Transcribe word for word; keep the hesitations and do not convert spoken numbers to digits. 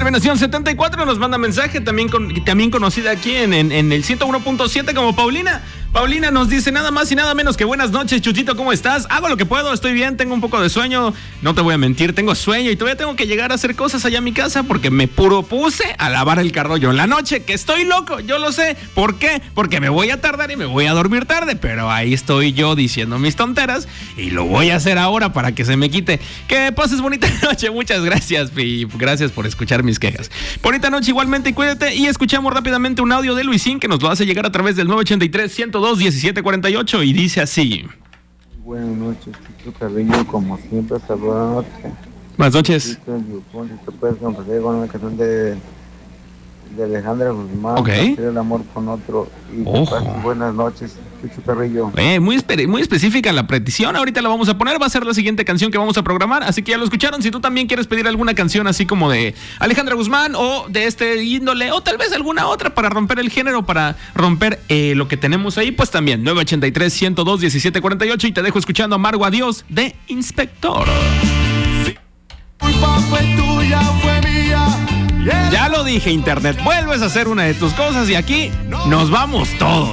terminación setenta y cuatro nos manda mensaje, también, con, también conocida aquí en, en, en el ciento uno punto siete como Paulina. Paulina nos dice nada más y nada menos que buenas noches, Chuchito, ¿cómo estás? Hago lo que puedo, estoy bien, tengo un poco de sueño, no te voy a mentir, tengo sueño y todavía tengo que llegar a hacer cosas allá a mi casa porque me puro puse a lavar el carro yo en la noche, que estoy loco, yo lo sé. ¿Por qué? Porque me voy a tardar y me voy a dormir tarde, pero ahí estoy yo diciendo mis tonteras y lo voy a hacer ahora para que se me quite. Que pases bonita noche, muchas gracias y gracias por escuchar mis quejas. Bonita noche igualmente y cuídate, y escuchamos rápidamente un audio de Luisín que nos lo hace llegar a través del nueve ochenta y tres, ciento dos, diecisiete cuarenta y ocho y dice así. Buenas noches, Chucho Carrillo, como siempre, saludándote. Buenas noches. Te puedes compartir con una canción de, de Alejandra Guzmán, Ok. Hacer el amor con otro. Y te pases buenas noches, Chucho Carrillo. Eh, muy, espe- muy específica la petición, ahorita la vamos a poner, va a ser la siguiente canción que vamos a programar, así que ya lo escucharon. Si tú también quieres pedir alguna canción así como de Alejandra Guzmán o de este índole, o tal vez alguna otra para romper el género, para romper eh, lo que tenemos ahí, pues también nueve ochenta y tres, ciento dos, diecisiete cuarenta y ocho, y te dejo escuchando Amargo Adiós de Inspector. Sí. Culpa fue tuya, fue mía. Ya lo dije, Internet, vuelves a hacer una de tus cosas y aquí nos vamos todos.